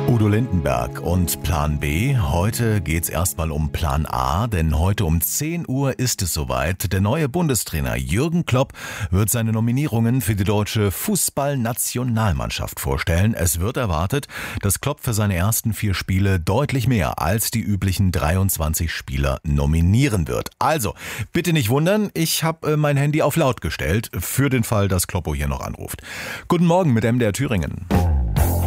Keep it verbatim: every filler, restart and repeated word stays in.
Udo Lindenberg und Plan B. Heute geht's erstmal um Plan A, denn heute um zehn Uhr ist es soweit. Der neue Bundestrainer Jürgen Klopp wird seine Nominierungen für die deutsche Fußballnationalmannschaft vorstellen. Es wird erwartet, dass Klopp für seine ersten vier Spiele deutlich mehr als die üblichen dreiundzwanzig Spieler nominieren wird. Also, bitte nicht wundern, ich habe mein Handy auf laut gestellt, für den Fall, dass Kloppo hier noch anruft. Guten Morgen mit M D R Thüringen.